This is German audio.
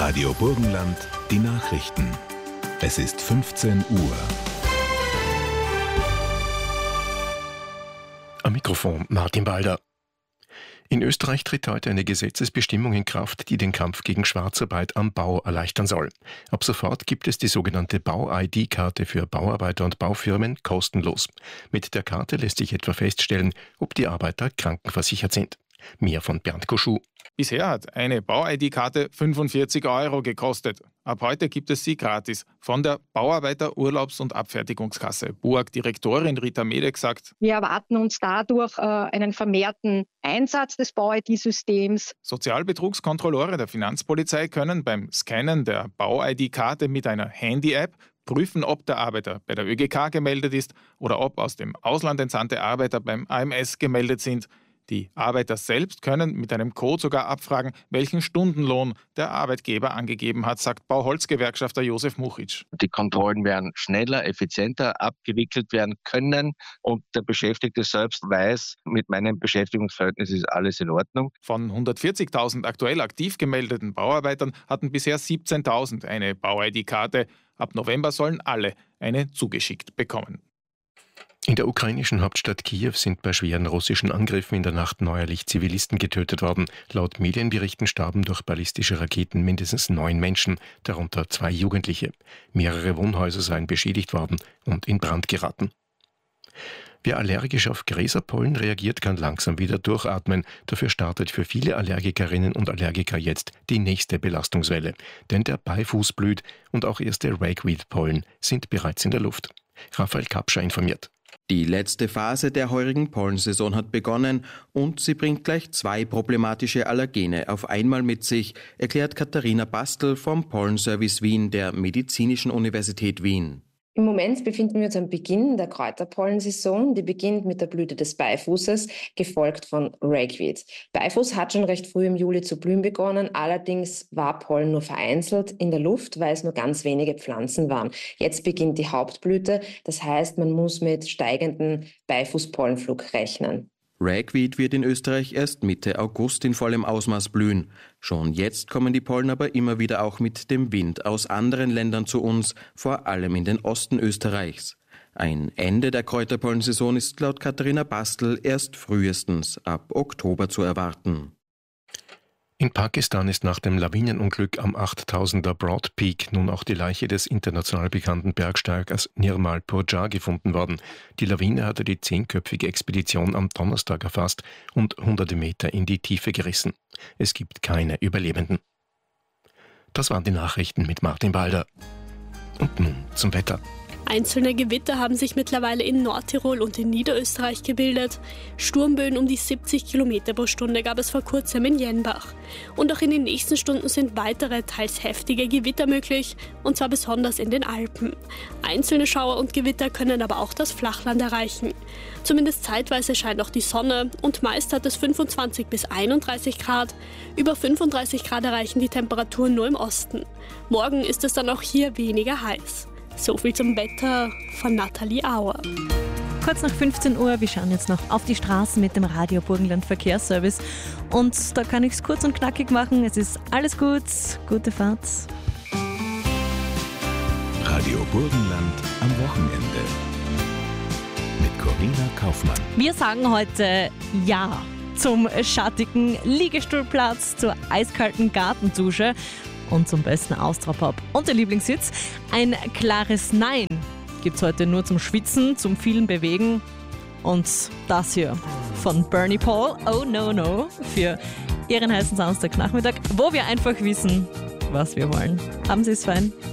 Radio Burgenland, die Nachrichten. Es ist 15 Uhr. Am Mikrofon Martin Balder. In Österreich tritt heute eine Gesetzesbestimmung in Kraft, die den Kampf gegen Schwarzarbeit am Bau erleichtern soll. Ab sofort gibt es die sogenannte Bau-ID-Karte für Bauarbeiter und Baufirmen kostenlos. Mit der Karte lässt sich etwa feststellen, ob die Arbeiter krankenversichert sind. Mehr von Bernd Koschuh. Bisher hat eine Bau-ID-Karte 45 € gekostet. Ab heute gibt es sie gratis. Von der Bauarbeiter-, Urlaubs- und Abfertigungskasse BUAG-Direktorin Rita Medek sagt: Wir erwarten uns dadurch einen vermehrten Einsatz des Bau-ID-Systems. Sozialbetrugskontrolleure der Finanzpolizei können beim Scannen der Bau-ID-Karte mit einer Handy-App prüfen, ob der Arbeiter bei der ÖGK gemeldet ist oder ob aus dem Ausland entsandte Arbeiter beim AMS gemeldet sind. Die Arbeiter selbst können mit einem Code sogar abfragen, welchen Stundenlohn der Arbeitgeber angegeben hat, sagt Bauholzgewerkschafter Josef Muchic. Die Kontrollen werden schneller, effizienter abgewickelt werden können und der Beschäftigte selbst weiß, mit meinem Beschäftigungsverhältnis ist alles in Ordnung. Von 140.000 aktuell aktiv gemeldeten Bauarbeitern hatten bisher 17.000 eine Bau-ID-Karte. Ab November sollen alle eine zugeschickt bekommen. In der ukrainischen Hauptstadt Kiew sind bei schweren russischen Angriffen in der Nacht neuerlich Zivilisten getötet worden. Laut Medienberichten starben durch ballistische Raketen mindestens 9 Menschen, darunter 2 Jugendliche. Mehrere Wohnhäuser seien beschädigt worden und in Brand geraten. Wer allergisch auf Gräserpollen reagiert, kann langsam wieder durchatmen. Dafür startet für viele Allergikerinnen und Allergiker jetzt die nächste Belastungswelle. Denn der Beifuß blüht und auch erste Ragweed-Pollen sind bereits in der Luft. Raphael Kapscher informiert. Die letzte Phase der heurigen Pollensaison hat begonnen und sie bringt gleich 2 problematische Allergene auf einmal mit sich, erklärt Katharina Bastl vom Pollenservice Wien der Medizinischen Universität Wien. Im Moment befinden wir uns am Beginn der Kräuterpollensaison. Die beginnt mit der Blüte des Beifußes, gefolgt von Ragweed. Beifuß hat schon recht früh im Juli zu blühen begonnen, allerdings war Pollen nur vereinzelt in der Luft, weil es nur ganz wenige Pflanzen waren. Jetzt beginnt die Hauptblüte, das heißt, man muss mit steigendem Beifußpollenflug rechnen. Ragweed wird in Österreich erst Mitte August in vollem Ausmaß blühen. Schon jetzt kommen die Pollen aber immer wieder auch mit dem Wind aus anderen Ländern zu uns, vor allem in den Osten Österreichs. Ein Ende der Kräuterpollensaison ist laut Katharina Bastl erst frühestens ab Oktober zu erwarten. In Pakistan ist nach dem Lawinenunglück am 8000er Broad Peak nun auch die Leiche des international bekannten Bergsteigers Nirmal Purjar gefunden worden. Die Lawine hatte die 10-köpfige Expedition am Donnerstag erfasst und hunderte Meter in die Tiefe gerissen. Es gibt keine Überlebenden. Das waren die Nachrichten mit Martin Balder. Und nun zum Wetter. Einzelne Gewitter haben sich mittlerweile in Nordtirol und in Niederösterreich gebildet. Sturmböen um die 70 km pro Stunde gab es vor kurzem in Jenbach. Und auch in den nächsten Stunden sind weitere, teils heftige Gewitter möglich, und zwar besonders in den Alpen. Einzelne Schauer und Gewitter können aber auch das Flachland erreichen. Zumindest zeitweise scheint auch die Sonne und meist hat es 25 bis 31 Grad. Über 35 Grad erreichen die Temperaturen nur im Osten. Morgen ist es dann auch hier weniger heiß. So viel zum Wetter von Nathalie Auer. Kurz nach 15 Uhr, wir schauen jetzt noch auf die Straßen mit dem Radio Burgenland Verkehrsservice. Und da kann ich es kurz und knackig machen. Es ist alles gut, gute Fahrt. Radio Burgenland am Wochenende. Mit Corinna Kaufmann. Wir sagen heute Ja zum schattigen Liegestuhlplatz, zur eiskalten Gartendusche und zum besten Austropop. Und der Lieblingssitz, ein klares Nein gibt's heute nur zum Schwitzen, zum vielen Bewegen. Und das hier von Bernie Paul, Oh No No, für Ihren heißen Samstagnachmittag, wo wir einfach wissen, was wir wollen. Haben Sie es fein?